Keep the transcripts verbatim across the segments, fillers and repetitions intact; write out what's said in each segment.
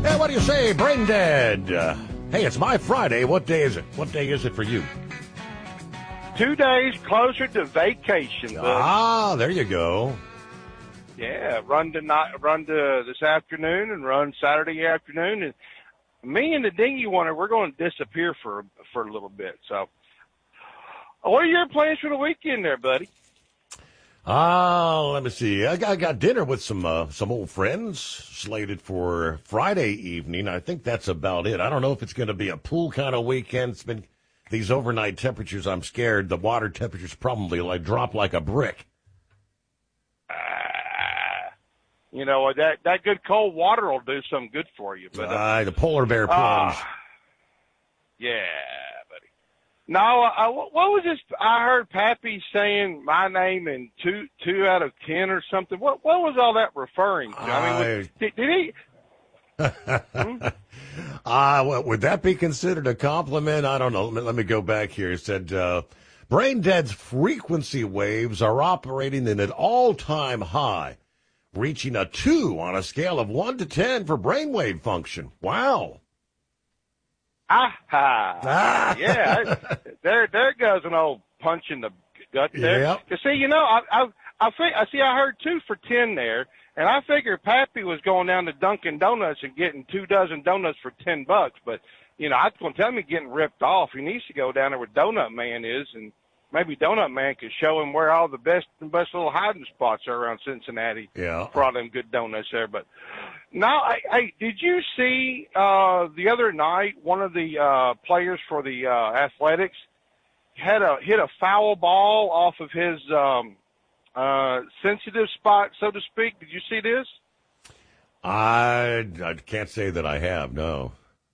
Hey, what do you say, Brain Dead? Uh, hey, it's my Friday. What day is it? What day is it for you? Two days closer to vacation, bud. Ah, there you go. Yeah, run tonight, run to this afternoon, and run Saturday afternoon. And me and the dinghy runner, we're going to disappear for for a little bit. So, what are your plans for the weekend, there, buddy? Ah, uh, let me see. I got, I got dinner with some uh, some old friends slated for Friday evening. I think that's about it. I don't know if it's going to be a pool kind of weekend. It's been these overnight temperatures. I'm scared the water temperatures probably like drop like a brick. Uh, you know that that good cold water will do some good for you. But uh, uh, the polar bear plunge. Uh, yeah. No, I, what was this? I heard Pappy saying my name in two two out of ten or something. What what was all that referring to? I mean, I... was, did, did he? hmm? uh, well, would that be considered a compliment? I don't know. Let me, let me go back here. It said, uh, Brain Dead's frequency waves are operating in an all-time high, reaching a two on a scale of one to ten for brainwave function. Wow. Ah, ah. Yeah, there, there goes an old punch in the gut there. Yep. You see, you know, I, I, I think, I see, I heard two for ten there, and I figured Pappy was going down to Dunkin' Donuts and getting two dozen donuts for ten bucks. But you know, I was going to tell him he's getting ripped off. He needs to go down there where Donut Man is, and maybe Donut Man could show him where all the best, the best little hiding spots are around Cincinnati. Yeah, for all them good donuts there, but. No, I, I, did you see uh, the other night one of the uh, players for the uh, Athletics had a hit a foul ball off of his um, uh, sensitive spot, so to speak? Did you see this? I, I can't say that I have, no.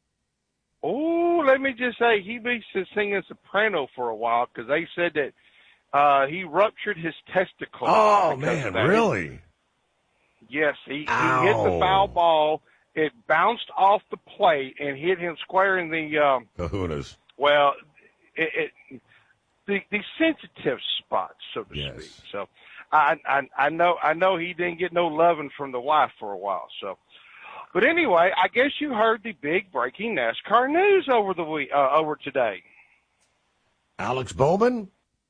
Oh, let me just say he was singing soprano for a while because they said that uh, he ruptured his testicles. Oh, man, really? Yes, he, he hit the foul ball. It bounced off the plate and hit him square in the um, kahunas. Well, it, it, the the sensitive spots, so to yes. speak. So, I, I I know I know he didn't get no loving from the wife for a while. So, but anyway, I guess you heard the big breaking NASCAR news over the week uh, over today. Alex Bowman.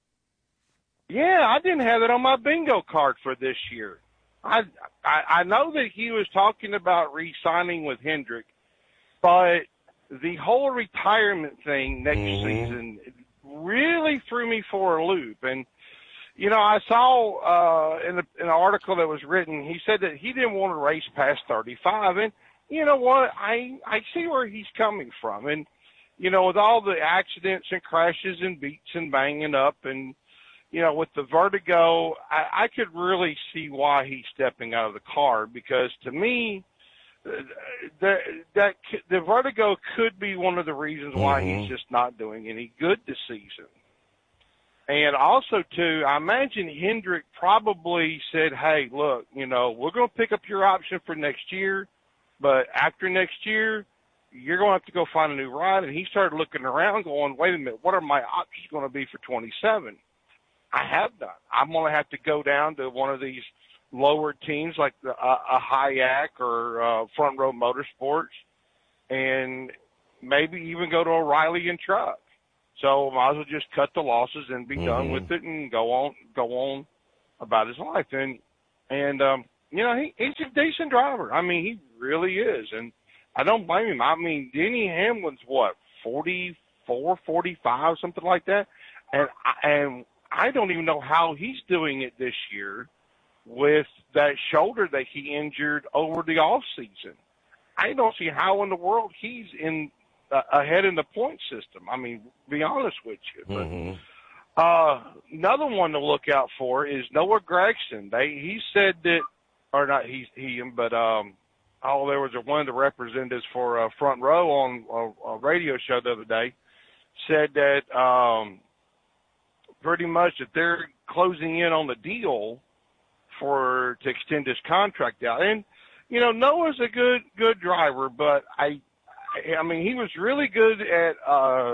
Yeah, I didn't have it on my bingo card for this year. I, I I know that he was talking about re-signing with Hendrick, but the whole retirement thing next mm-hmm. season really threw me for a loop. And, you know, I saw uh, in, the, in an article that was written, he said that he didn't want to race past thirty-five. And, you know what, I, I see where he's coming from. And, you know, with all the accidents and crashes and beats and banging up and, you know, with the vertigo, I, I could really see why he's stepping out of the car because to me, that that the vertigo could be one of the reasons why mm-hmm. he's just not doing any good this season. And also, too, I imagine Hendrick probably said, hey, look, you know, we're going to pick up your option for next year, but after next year, you're going to have to go find a new ride. And he started looking around going, wait a minute, what are my options going to be for twenty-seven? I have done. I'm going to have to go down to one of these lower teams like the, uh, a Hayek or uh, Front Row Motorsports and maybe even go to O'Reilly and Truck. So might as well just cut the losses and be mm-hmm. done with it and go on go on about his life. And, and um, you know, he, he's a decent driver. I mean, he really is. And I don't blame him. I mean, Denny Hamlin's, what, forty-four, forty-five, something like that? And and I don't even know how he's doing it this year with that shoulder that he injured over the off season. I don't see how in the world he's in uh, ahead in the point system. I mean, be honest with you. But, mm-hmm. uh, another one to look out for is Noah Gragson. They he said that, or not he he, but um, oh, there was a, one of the representatives for uh, Front Row on a, a radio show the other day said that. Um, pretty much that they're closing in on the deal for to extend his contract out. And, you know, Noah's a good good driver, but I I mean he was really good at uh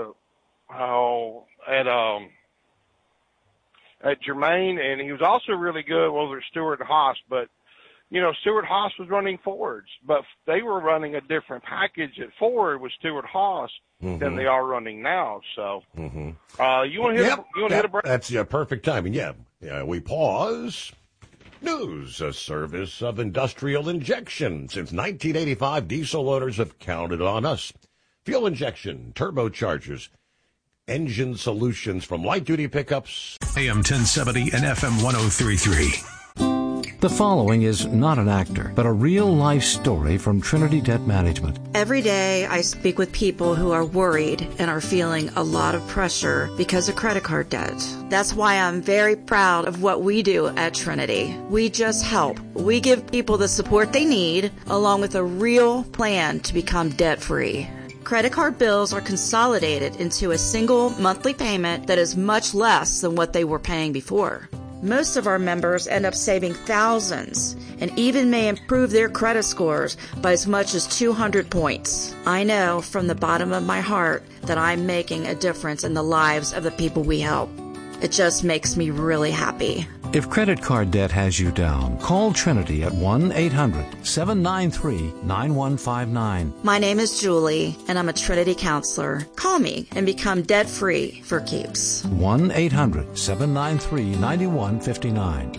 oh at um at Germain, and he was also really good over Stewart Haas, but you know, Stewart Haas was running Fords, but they were running a different package at Ford with Stewart Haas mm-hmm. than they are running now. So, mm-hmm. uh, you want to hit, yep, a, you want to yep. hit a break? That's yeah, perfect timing. Yeah, yeah. We pause. News, a service of Industrial Injection. Since nineteen eighty-five, diesel owners have counted on us. Fuel injection, turbochargers, engine solutions from light-duty pickups. A M ten seventy and F M one oh three point three. The following is not an actor, but a real-life story from Trinity Debt Management. Every day I speak with people who are worried and are feeling a lot of pressure because of credit card debt. That's why I'm very proud of what we do at Trinity. We just help. We give people the support they need, along with a real plan to become debt-free. Credit card bills are consolidated into a single monthly payment that is much less than what they were paying before. Most of our members end up saving thousands and even may improve their credit scores by as much as two hundred points. I know from the bottom of my heart that I'm making a difference in the lives of the people we help. It just makes me really happy. If credit card debt has you down, call Trinity at one eight hundred seven nine three nine one five nine. My name is Julie, and I'm a Trinity counselor. Call me and become debt-free for keeps. one eight hundred seven nine three nine one five nine.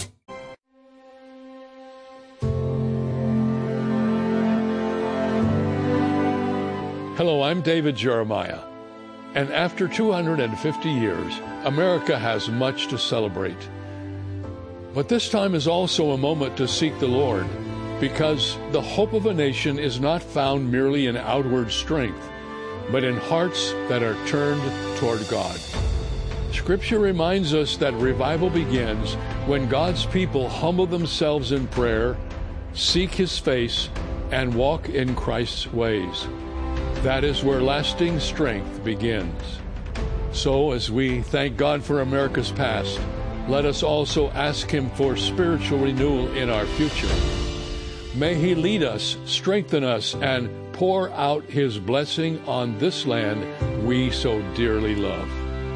Hello, I'm David Jeremiah. And after two hundred fifty years, America has much to celebrate. But this time is also a moment to seek the Lord, because the hope of a nation is not found merely in outward strength, but in hearts that are turned toward God. Scripture reminds us that revival begins when God's people humble themselves in prayer, seek His face, and walk in Christ's ways. That is where lasting strength begins. So, as we thank God for America's past, let us also ask Him for spiritual renewal in our future. May He lead us, strengthen us, and pour out His blessing on this land we so dearly love.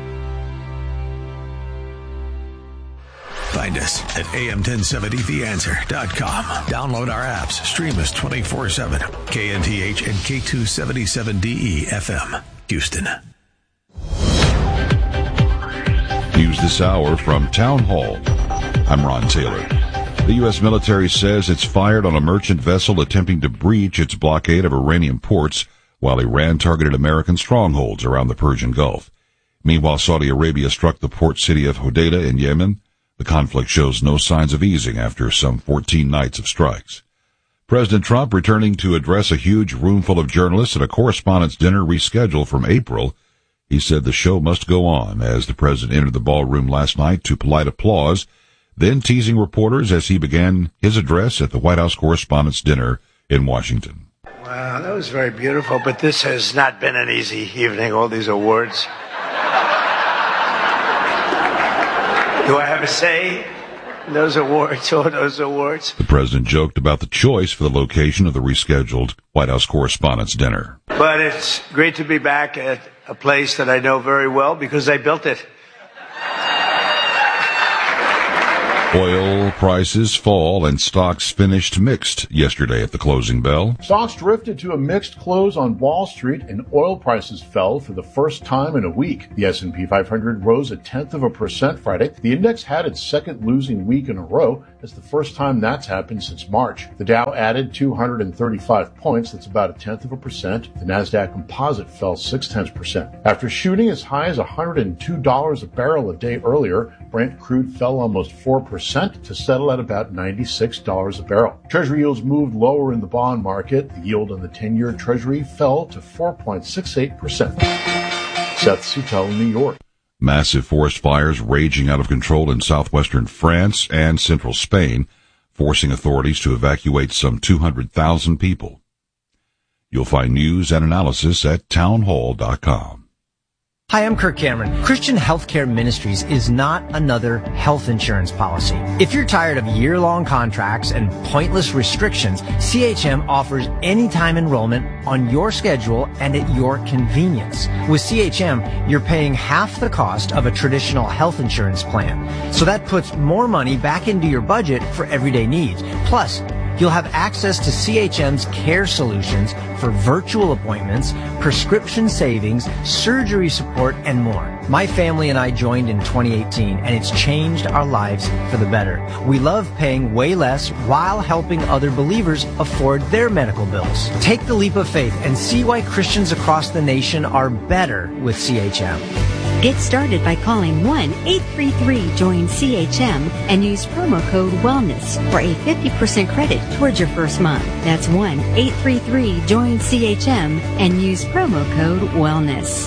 Find us at A M ten seventy the answer dot com. Download our apps. Stream us twenty-four seven. K N T H and K two seventy-seven D E F M, Houston. News this hour from Town Hall. I'm Ron Taylor. The U S military says it's fired on a merchant vessel attempting to breach its blockade of Iranian ports while Iran targeted American strongholds around the Persian Gulf. Meanwhile, Saudi Arabia struck the port city of Hodeidah in Yemen. The conflict shows no signs of easing after some fourteen nights of strikes. President Trump returning to address a huge room full of journalists at a correspondents' dinner rescheduled from April. He said the show must go on as the president entered the ballroom last night to polite applause, then teasing reporters as he began his address at the White House Correspondents' Dinner in Washington. Wow, that was very beautiful, but this has not been an easy evening, all these awards. Do I have a say in those awards, all those awards? The president joked about the choice for the location of the rescheduled White House Correspondents' Dinner. But it's great to be back at a place that I know very well because I built it. Oil prices fall and stocks finished mixed yesterday at the closing bell. Stocks drifted to a mixed close on Wall Street and oil prices fell for the first time in a week. The S and P five hundred rose a tenth of a percent Friday. The index had its second losing week in a row. It's the first time that's happened since March. The Dow added two hundred thirty-five points. That's about a tenth of a percent. The NASDAQ composite fell six tenths percent. After shooting as high as one hundred two dollars a barrel a day earlier, Brent crude fell almost four percent to settle at about ninety-six dollars a barrel. Treasury yields moved lower in the bond market. The yield on the ten-year Treasury fell to four point six eight percent. Seth Suttel, New York. Massive forest fires raging out of control in southwestern France and central Spain, forcing authorities to evacuate some two hundred thousand people. You'll find news and analysis at town hall dot com. Hi, I'm Kirk Cameron. Christian Healthcare Ministries is not another health insurance policy. If you're tired of year-long contracts and pointless restrictions, C H M offers anytime enrollment on your schedule and at your convenience. With C H M, you're paying half the cost of a traditional health insurance plan. So that puts more money back into your budget for everyday needs. Plus, You'll have access to C H M's care solutions for virtual appointments, prescription savings, surgery support, and more. My family and I joined in twenty eighteen, and it's changed our lives for the better. We love paying way less while helping other believers afford their medical bills. Take the leap of faith and see why Christians across the nation are better with C H M. Get started by calling one eight three three join C H M and use promo code WELLNESS for a fifty percent credit towards your first month. That's one eight three three join C H M and use promo code WELLNESS.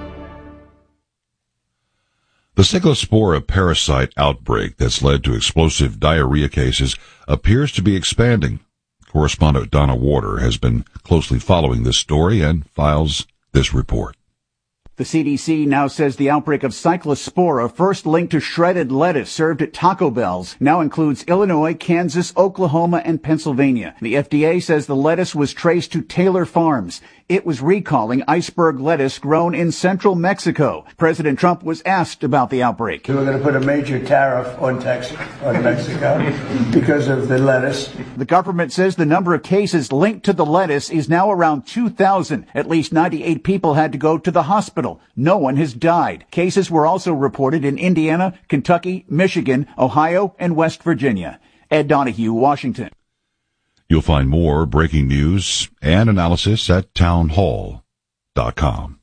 The Cyclospora parasite outbreak that's led to explosive diarrhea cases appears to be expanding. Correspondent Donna Warder has been closely following this story and files this report. The C D C now says the outbreak of Cyclospora, first linked to shredded lettuce served at Taco Bell's, now includes Illinois, Kansas, Oklahoma, and Pennsylvania. The F D A says the lettuce was traced to Taylor Farms. It was recalling iceberg lettuce grown in central Mexico. President Trump was asked about the outbreak. We're going to put a major tariff on Texas, on Mexico, because of the lettuce. The government says the number of cases linked to the lettuce is now around two thousand. At least ninety-eight people had to go to the hospital. No one has died. Cases were also reported in Indiana, Kentucky, Michigan, Ohio, and West Virginia. Ed Donahue, Washington. You'll find more breaking news and analysis at townhall dot com.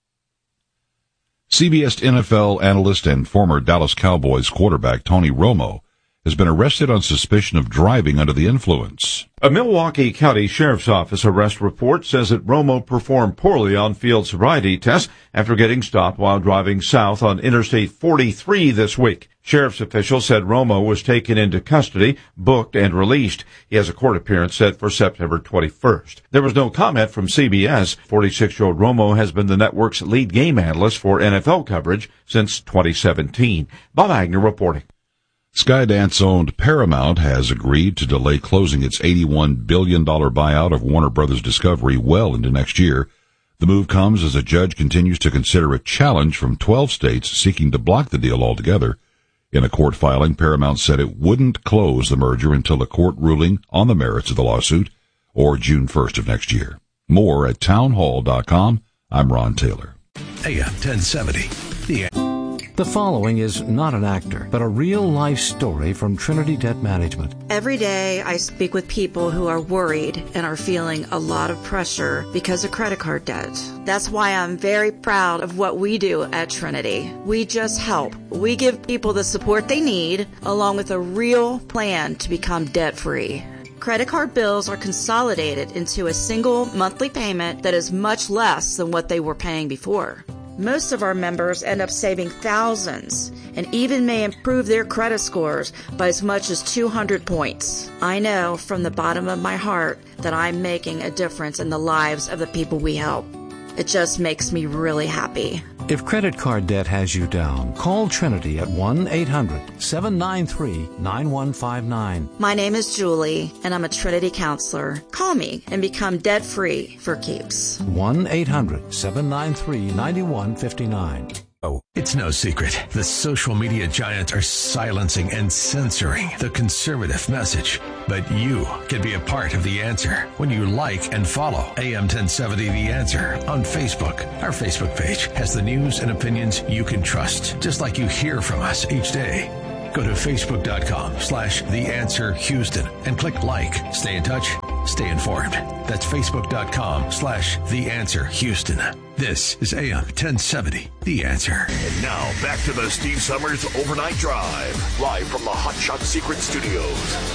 C B S N F L analyst and former Dallas Cowboys quarterback Tony Romo has been arrested on suspicion of driving under the influence. A Milwaukee County Sheriff's Office arrest report says that Romo performed poorly on field sobriety tests after getting stopped while driving south on Interstate forty-three this week. Sheriff's officials said Romo was taken into custody, booked, and released. He has a court appearance set for September twenty-first. There was no comment from C B S. forty-six-year-old Romo has been the network's lead game analyst for N F L coverage since twenty seventeen. Bob Agnew reporting. Skydance-owned Paramount has agreed to delay closing its eighty-one billion dollars buyout of Warner Brothers Discovery well into next year. The move comes as a judge continues to consider a challenge from twelve states seeking to block the deal altogether. In a court filing, Paramount said it wouldn't close the merger until a court ruling on the merits of the lawsuit, or June first of next year. More at townhall dot com. I'm Ron Taylor. A M ten seventy. The The following is not an actor, but a real-life story from Trinity Debt Management. Every day I speak with people who are worried and are feeling a lot of pressure because of credit card debt. That's why I'm very proud of what we do at Trinity. We just help. We give people the support they need, along with a real plan to become debt-free. Credit card bills are consolidated into a single monthly payment that is much less than what they were paying before. Most of our members end up saving thousands and even may improve their credit scores by as much as two hundred points. I know from the bottom of my heart that I'm making a difference in the lives of the people we help. It just makes me really happy. If credit card debt has you down, call Trinity at one eight hundred seven nine three nine one five nine. My name is Julie, and I'm a Trinity counselor. Call me and become debt-free for keeps. one eight hundred seven nine three nine one five nine. Oh, it's no secret. The social media giants are silencing and censoring the conservative message. But you can be a part of the answer when you like and follow A M ten seventy The Answer on Facebook. Our Facebook page has the news and opinions you can trust, just like you hear from us each day. Go to facebook.com slash The Answer Houston and click like. Stay in touch. Stay informed. That's facebook.com slash The Answer Houston. This is A M ten seventy, The Answer. And now back to the Steve Summers Overnight Drive, live from the Hot Shot Secret Studios.